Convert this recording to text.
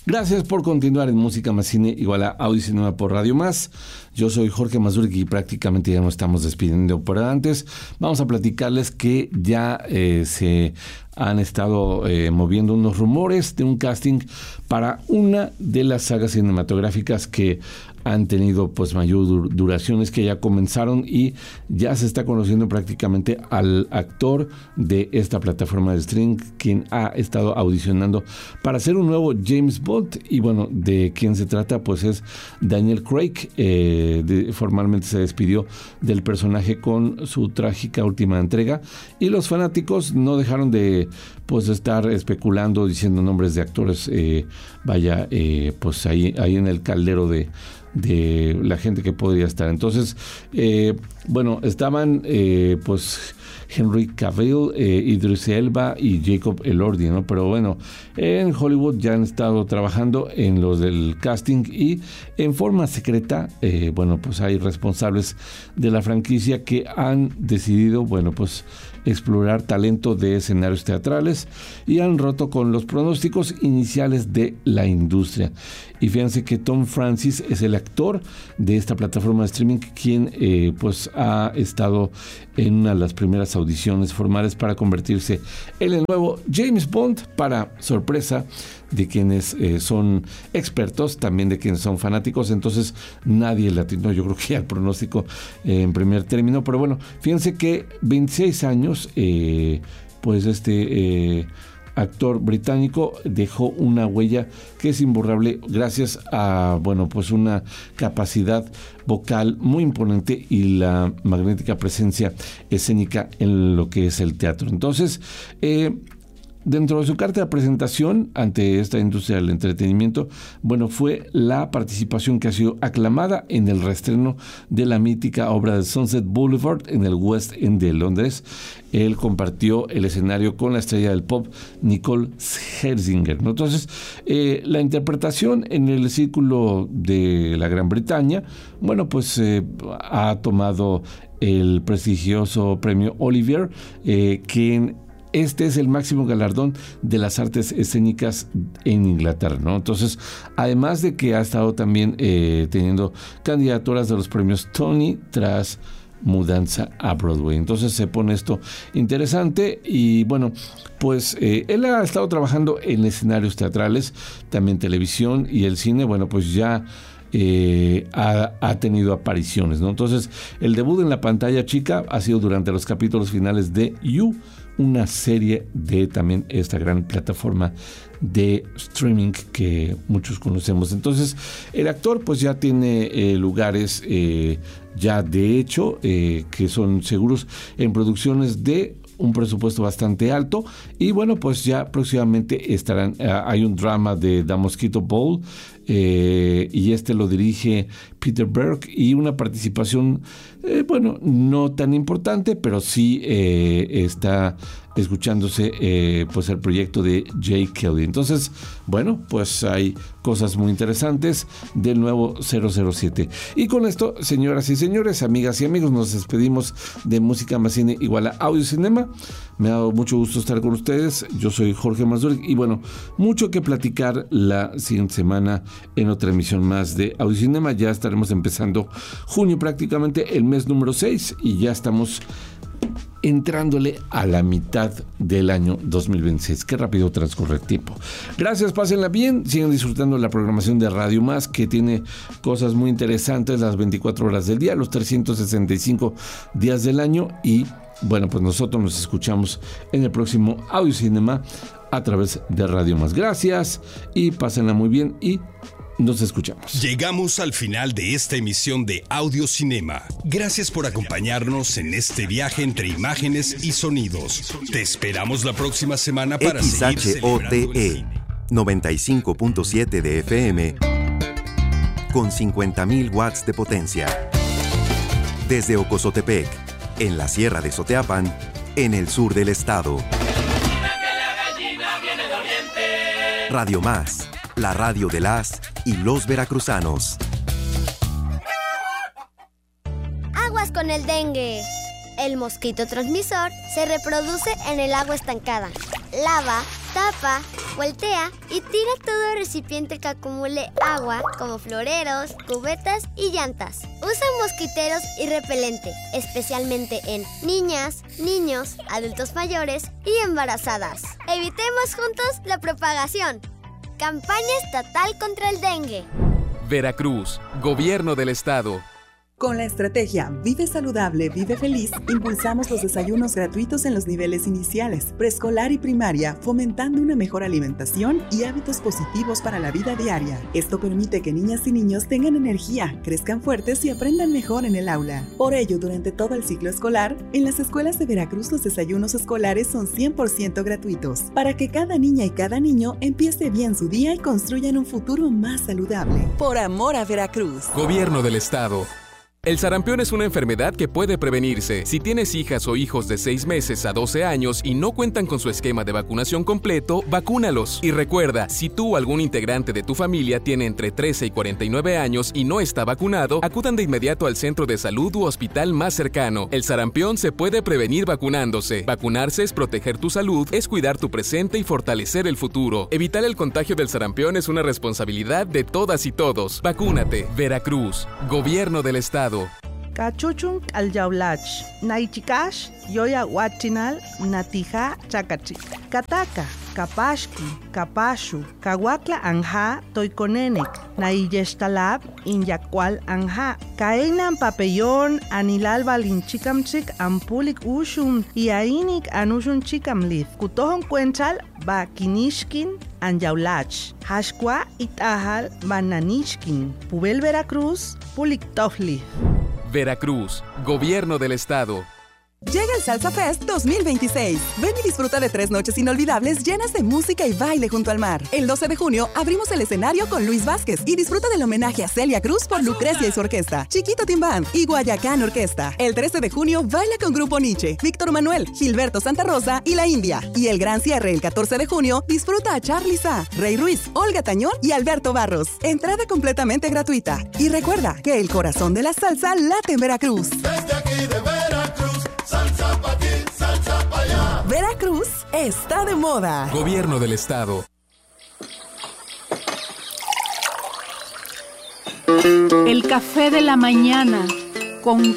Gracias por continuar en Música Más Cine, igual a Audio Cinema por Radio Más. Yo soy Jorge Mazurki y prácticamente ya nos estamos despidiendo por antes. Vamos a platicarles que ya se han estado moviendo unos rumores de un casting para una de las sagas cinematográficas que han tenido pues mayor duraciones, que ya comenzaron y ya se está conociendo prácticamente al actor de esta plataforma de streaming, quien ha estado audicionando para hacer un nuevo James Bond. Y bueno, de quién se trata, pues es Daniel Craig. Formalmente se despidió del personaje con su trágica última entrega, y los fanáticos no dejaron de pues estar especulando, diciendo nombres de actores, pues ahí en el caldero de la gente que podría estar. Entonces, bueno, estaban pues Henry Cavill, Idris Elba y Jacob Elordi, ¿no? Pero bueno, en Hollywood ya han estado trabajando en los del casting y en forma secreta, bueno, pues hay responsables de la franquicia que han decidido, bueno, pues explorar talento de escenarios teatrales y han roto con los pronósticos iniciales de la industria. Y fíjense que Tom Francis es el actor de esta plataforma de streaming quien pues ha estado en una de las primeras audiciones formales para convertirse en el nuevo James Bond, para sorpresa de quienes son expertos, también de quienes son fanáticos. Entonces nadie le atinó, yo creo que al pronóstico en primer término. Pero bueno, fíjense que 26 años, pues actor británico dejó una huella que es imborrable gracias a, bueno, pues una capacidad vocal muy imponente y la magnética presencia escénica en lo que es el teatro. Entonces, dentro de su carta de presentación ante esta industria del entretenimiento, bueno, fue la participación que ha sido aclamada en el reestreno de la mítica obra de Sunset Boulevard en el West End de Londres. Él compartió el escenario con la estrella del pop Nicole Scherzinger, ¿no? Entonces, la interpretación en el círculo de la Gran Bretaña, bueno, pues ha tomado el prestigioso premio Olivier, que este es el máximo galardón de las artes escénicas en Inglaterra, ¿no? Entonces, además de que ha estado también teniendo candidaturas de los premios Tony tras mudanza a Broadway. Entonces se pone esto interesante y bueno, pues él ha estado trabajando en escenarios teatrales, también televisión y el cine. Bueno, pues ya ha tenido apariciones, ¿no? Entonces, el debut en la pantalla chica ha sido durante los capítulos finales de You, una serie de también esta gran plataforma de streaming que muchos conocemos. Entonces, el actor pues ya tiene lugares ya de hecho que son seguros en producciones de un presupuesto bastante alto, y bueno, pues ya próximamente estarán, hay un drama de The Mosquito Bowl, y lo dirige Peter Berg, y una participación bueno, no tan importante, pero sí está escuchándose pues el proyecto de Jay Kelly. Entonces, bueno, pues hay cosas muy interesantes del nuevo 007. Y con esto, señoras y señores, amigas y amigos, nos despedimos de Música Más Cine igual a Audio Cinema. Me ha dado mucho gusto estar con ustedes. Yo soy Jorge Mazurek y bueno, mucho que platicar la siguiente semana en otra emisión más de Audio Cinema. Ya estaremos empezando junio, prácticamente el mes número 6, y ya estamos entrándole a la mitad del año 2026. Qué rápido transcurre el tiempo. Gracias, pásenla bien, sigan disfrutando la programación de Radio Más, que tiene cosas muy interesantes las 24 horas del día, los 365 días del año. Y bueno, pues nosotros nos escuchamos en el próximo Audio Cinema a través de Radio Más. Gracias y pásenla muy bien y nos escuchamos. Llegamos al final de esta emisión de Audio Cinema. Gracias por acompañarnos en este viaje entre imágenes y sonidos. Te esperamos la próxima semana para seguir celebrando el cine. 95.7 de FM con 50.000 watts de potencia. Desde Ocozotepec, en la Sierra de Soteapan, en el sur del estado. Radio Más, la radio de las y los veracruzanos. Aguas con el dengue. El mosquito transmisor se reproduce en el agua estancada. Lava, tapa Voltea y tira todo recipiente que acumule agua, como floreros, cubetas y llantas. Usa mosquiteros y repelente, especialmente en niñas, niños, adultos mayores y embarazadas. Evitemos juntos la propagación. Campaña estatal contra el dengue. Veracruz, Gobierno del Estado. Con la estrategia Vive Saludable, Vive Feliz, impulsamos los desayunos gratuitos en los niveles iniciales, preescolar y primaria, fomentando una mejor alimentación y hábitos positivos para la vida diaria. Esto permite que niñas y niños tengan energía, crezcan fuertes y aprendan mejor en el aula. Por ello, durante todo el ciclo escolar, en las escuelas de Veracruz los desayunos escolares son 100% gratuitos, para que cada niña y cada niño empiece bien su día y construyan un futuro más saludable. Por amor a Veracruz. Gobierno del Estado. El sarampión es una enfermedad que puede prevenirse. Si tienes hijas o hijos de 6 meses a 12 años y no cuentan con su esquema de vacunación completo, vacúnalos. Y recuerda, si tú o algún integrante de tu familia tiene entre 13 y 49 años y no está vacunado, acudan de inmediato al centro de salud u hospital más cercano. El sarampión se puede prevenir vacunándose. Vacunarse es proteger tu salud, es cuidar tu presente y fortalecer el futuro. Evitar el contagio del sarampión es una responsabilidad de todas y todos. Vacúnate. Veracruz, Gobierno del Estado. Cachuchun alyaulach, naichikash, yoya huachinal, natija chakachi. Kataka, kapashki, kapashu, kawakla anja, toikonenek, naiyeshtalab, inyakwal anja. Kaenan papellón, anilal balinchikamchik, ampulik ushun, iainik anushun chikamlith. Kutohon cuenchal, ba kinishkin, anyaulach. Hashkwa itahal, bananishkin. Pubel Veracruz, puliktofli. Veracruz, Gobierno del Estado. Llega el Salsa Fest 2026. Ven y disfruta de 3 noches inolvidables llenas de música y baile junto al mar. El 12 de junio abrimos el escenario con Luis Vázquez y disfruta del homenaje a Celia Cruz por Lucrecia y su orquesta, Chiquito Timbán y Guayacán Orquesta. El 13 de junio baila con Grupo Nietzsche, Víctor Manuel, Gilberto Santa Rosa y La India. Y el gran cierre el 14 de junio disfruta a Charly Sa, Rey Ruiz, Olga Tañón y Alberto Barros. Entrada completamente gratuita. Y recuerda que el corazón de la salsa late en Veracruz. Desde aquí de Veracruz, salsa pa' aquí, salsa pa' allá. Veracruz está de moda. Gobierno del Estado. El café de la mañana con